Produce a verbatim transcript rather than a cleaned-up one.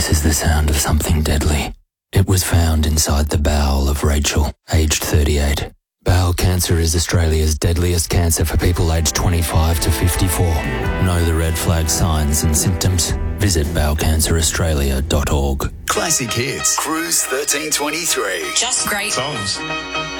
This is the sound of something deadly. It was found inside the bowel of Rachel, aged thirty-eight. Bowel cancer is Australia's deadliest cancer for people aged twenty-five to fifty-four. Know the red flag signs and symptoms? Visit bowel cancer australia dot org. Classic Hits, Cruise thirteen twenty-three. Just great songs.